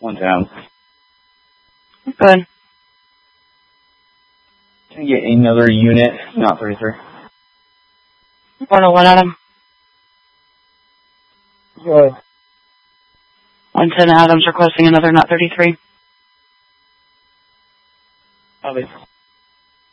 110. Good. Can I get another unit, not 33? 101, Adam. Good. 110, Adam's requesting another not 33. Copy.